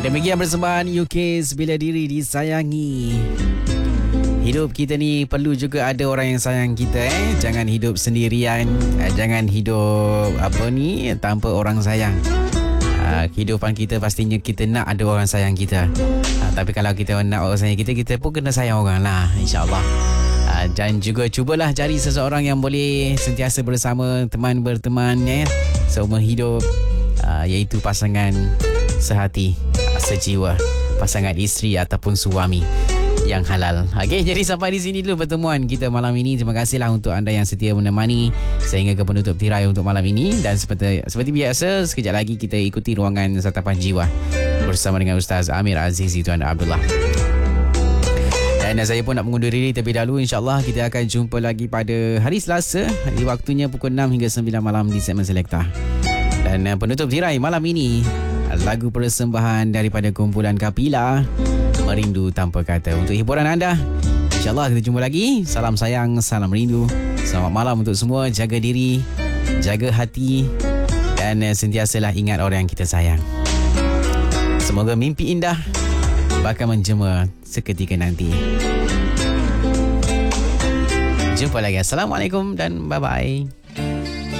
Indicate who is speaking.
Speaker 1: Demikian persembahan UK's Bila Diri Disayangi. Hidup kita ni perlu juga ada orang yang sayang kita. Jangan hidup sendirian. Jangan hidup tanpa orang sayang. Kehidupan kita pastinya kita nak ada orang sayang kita. Tapi kalau kita nak orang sayang kita, kita pun kena sayang orang lah, insyaAllah. Dan juga cubalah cari seseorang yang boleh sentiasa bersama, teman berteman seumur hidup, iaitu pasangan sehati, sejiwa, pasangan isteri ataupun suami yang halal. Okey, jadi sampai di sini dulu pertemuan kita malam ini. Terima kasihlah untuk anda yang setia menemani sehingga ke penutup tirai untuk malam ini. Dan seperti biasa, sekejap lagi kita ikuti ruangan Santapan Jiwa bersama dengan Ustaz Amir Azizi Tuan Abdullah. Dan saya pun nak mengundur diri terlebih dahulu. InsyaAllah kita akan jumpa lagi pada hari Selasa di waktunya pukul 6 hingga 9 malam di segmen Selekta. Dan penutup tirai malam ini, lagu persembahan daripada kumpulan Kapila, Merindu Tanpa Kata, untuk hiburan anda. InsyaAllah kita jumpa lagi. Salam sayang, salam rindu. Selamat malam untuk semua. Jaga diri, jaga hati, dan sentiasalah ingat orang yang kita sayang. Semoga mimpi indah bakal menjema seketika nanti. Jumpa lagi. Assalamualaikum dan bye-bye.